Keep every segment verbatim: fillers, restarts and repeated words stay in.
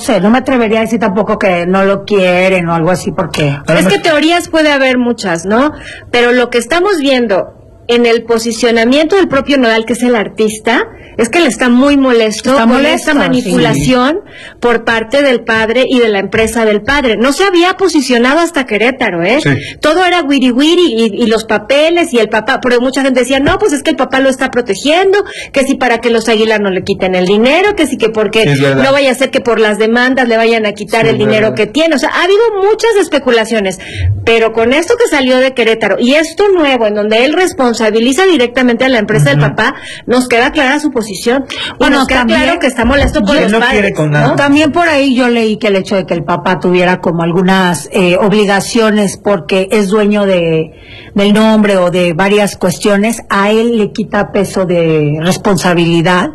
sé, no me atrevería a decir tampoco que no lo quieren o algo así, porque... Es que teorías puede haber muchas, ¿no? Pero lo que estamos viendo en el posicionamiento del propio Nodal, que es el artista, es que él está muy molesto está con molesto, esta manipulación sí. por parte del padre y de la empresa del padre. No se había posicionado hasta Querétaro, ¿eh? Sí. Todo era wiri wiri y, y los papeles y el papá, pero mucha gente decía, no, pues es que el papá lo está protegiendo, que si para que los Aguilar no le quiten el dinero, que si que porque no vaya a ser que por las demandas le vayan a quitar sí, el dinero verdad. que tiene. O sea, ha habido muchas especulaciones, pero con esto que salió de Querétaro y esto nuevo, en donde él responsabiliza directamente a la empresa uh-huh. del papá, nos queda clara su posición. Bueno, nos queda también, claro que está molesto por los no padres. Quiere con nada. ¿no? También por ahí yo leí que el hecho de que el papá tuviera como algunas eh, obligaciones porque es dueño de del nombre o de varias cuestiones, a él le quita peso de responsabilidad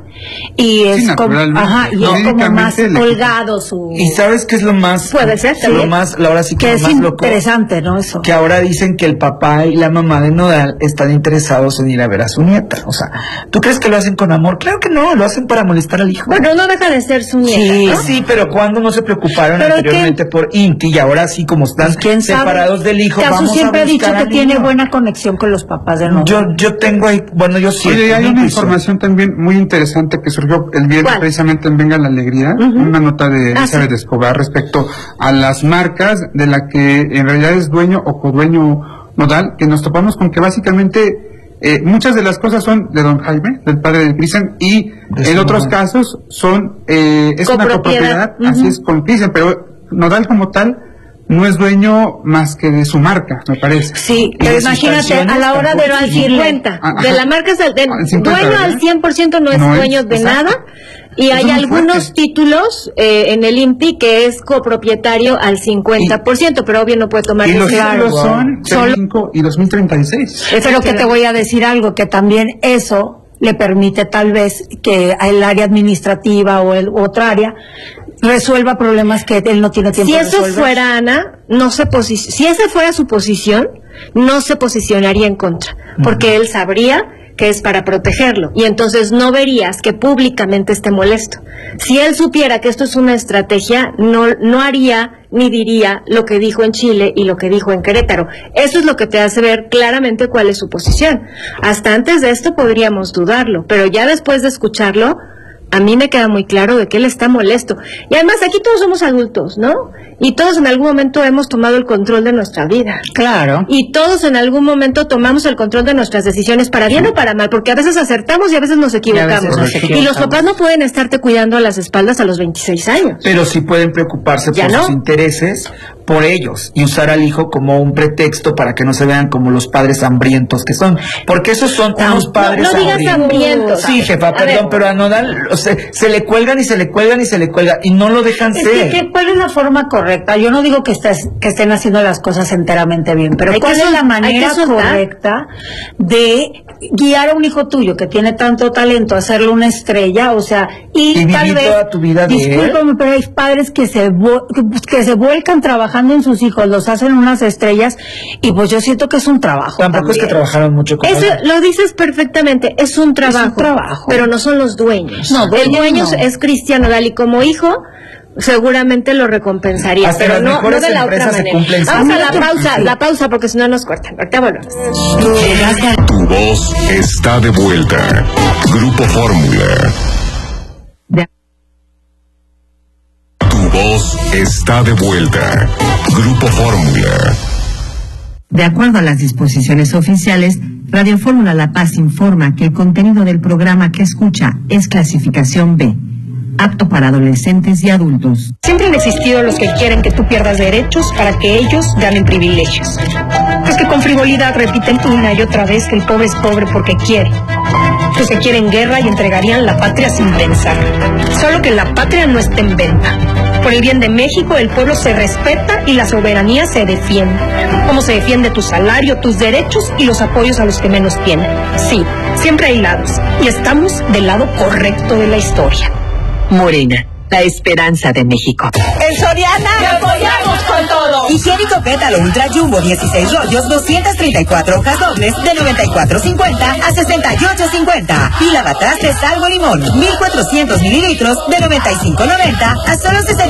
y es sí, como, ajá, y no, es como más holgado su... Y ¿sabes qué es lo más? Puede ser, sí, lo más, ahora sí que, que lo es más loco. Interesante, ¿no? Eso. Que ahora dicen que el papá y la mamá de Nodal están interesados en ir a ver a su nieta. O sea, ¿tú crees que lo hacen con amor? Claro que no, lo hacen para molestar al hijo. Bueno, no deja de ser su nieta, Sí, ¿no? sí, pero cuando no se preocuparon pero anteriormente que... por Inti y ahora sí, como están ¿Quién separados sabe? del hijo, Casu vamos siempre a ha dicho que tiene niño. buena conexión con los papás de Nodal. Yo, yo tengo ahí, bueno, yo sí. Oye, hay una información también muy interesante que surgió el viernes precisamente en Venga la Alegría, uh-huh. una nota de Elizabeth ah, sí. Escobar respecto a las marcas de la que en realidad es dueño o codueño Nodal, que nos topamos con que básicamente eh, muchas de las cosas son de don Jaime, del padre de Cristian, y de en otros mamá. casos son, eh, es una copropiedad, uh-huh. así es con Cristian, pero Nodal como tal no es dueño más que de su marca, me parece. Sí, pero imagínate, a la hora de al cincuenta, ah, de la marca, del, del dueño ¿verdad? al cien por ciento no es no dueño es, de exacto. nada, y hay algunos fuerte. títulos eh, en el I N P I que es copropietario al cincuenta por ciento, y, pero obvio no puede tomar y los claro. son Solo cinco y dos mil treinta y seis. Pero que te voy a decir algo, que también eso le permite tal vez que el área administrativa o el otra área resuelva problemas que él no tiene tiempo si de eso resolver. fuera Ana, no se posi- si esa fuera su posición, no se posicionaría en contra, porque uh-huh. él sabría que es para protegerlo, y entonces no verías que públicamente esté molesto. Si él supiera que esto es una estrategia, no, no haría ni diría lo que dijo en Chile y lo que dijo en Querétaro. Eso es lo que te hace ver claramente cuál es su posición. Hasta antes de esto podríamos dudarlo, pero ya después de escucharlo, a mí me queda muy claro de que él está molesto. Y además aquí todos somos adultos, ¿no? Y todos en algún momento hemos tomado el control de nuestra vida. Claro. Y todos en algún momento tomamos el control de nuestras decisiones, para bien o para mal, porque a veces acertamos y a veces nos equivocamos. Y, veces nos equivocamos. Y los papás no pueden estarte cuidando a las espaldas a los veintiséis años. Pero sí pueden preocuparse por no? sus intereses, por ellos, y usar al hijo como un pretexto para que no se vean como los padres hambrientos que son. Porque esos son no, unos padres no, no digas hambrientos. hambrientos. Sí, jefa, a perdón, ver. pero a Nodal se, se le cuelgan y se le cuelgan y se le cuelgan y no lo dejan es ser. Que, ¿cuál es la forma correcta? Yo no digo que, estés, que estén haciendo las cosas enteramente bien, pero hay ¿cuál es son, la manera correcta de guiar a un hijo tuyo que tiene tanto talento, hacerlo una estrella? O sea, y, y tal vez, toda tu vida de discúlpame, pero hay padres que se, que, que se vuelcan trabajando en sus hijos, los hacen unas estrellas, y pues yo siento que es un trabajo. Tampoco también. es que trabajaron mucho con eso. Él. Lo dices perfectamente, es un trabajo, es un trabajo. pero no son los dueños. No, el dueño no. es Cristian Nodal, y como hijo seguramente lo recompensaría, hasta pero no, no de la otra manera. Vamos a la pausa, sí. la pausa, porque si no nos cortan. Ahorita volvemos. Tu voz está de vuelta. Grupo Fórmula. Tu voz está de vuelta. Grupo Fórmula. De acuerdo a las disposiciones oficiales, Radio Fórmula La Paz informa que el contenido del programa que escucha es clasificación B, apto para adolescentes y adultos. Siempre han existido los que quieren que tú pierdas derechos para que ellos ganen privilegios. Los que con frivolidad repiten una y otra vez que el pobre es pobre porque quiere. Los que quieren guerra y entregarían la patria sin pensar. Solo que la patria no está en venta. Por el bien de México, el pueblo se respeta y la soberanía se defiende. ¿Cómo se defiende tu salario, tus derechos y los apoyos a los que menos tienen? Sí, siempre hay lados. Y estamos del lado correcto de la historia. Morena, la esperanza de México. En Soriana te apoyamos con todo. Higiénico Pétalo Ultra Jumbo dieciséis rollos, doscientas treinta y cuatro hojas dobles de noventa y cuatro cincuenta a sesenta y ocho cincuenta. Y lavatrastes Salvo Limón, mil cuatrocientos mililitros de noventa y cinco noventa a solo sesenta y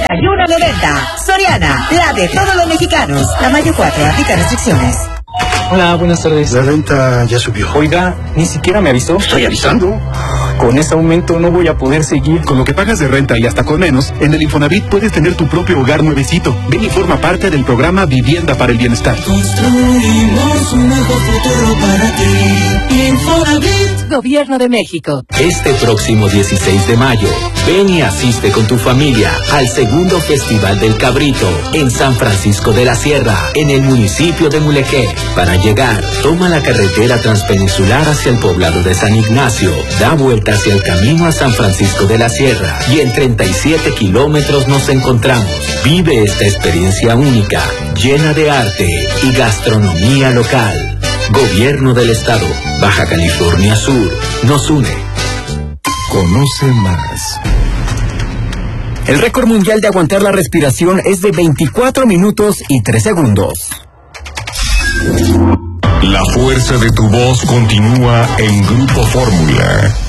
noventa. Soriana, la de todos los mexicanos. A mayo cuatro, aplica restricciones. Hola, buenas tardes. La renta ya subió. Oiga, ni siquiera me avisó. Estoy avisando. Con ese aumento no voy a poder seguir. Con lo que pagas de renta y hasta con menos, en el Infonavit puedes tener tu propio hogar nuevecito. Ven y forma parte del programa Vivienda para el Bienestar. Construimos un mejor futuro para ti. Infonavit. Gobierno de México. Este próximo dieciséis de mayo, ven y asiste con tu familia al segundo Festival del Cabrito en San Francisco de la Sierra, en el municipio de Mulegé. Para llegar, toma la carretera transpeninsular hacia el poblado de San Ignacio, da vuelta hacia el camino a San Francisco de la Sierra y en treinta y siete kilómetros nos encontramos. Vive esta experiencia única, llena de arte y gastronomía local. Gobierno del Estado, Baja California Sur, nos une. Conoce más. El récord mundial de aguantar la respiración es de veinticuatro minutos y tres segundos. La fuerza de tu voz continúa en Grupo Fórmula.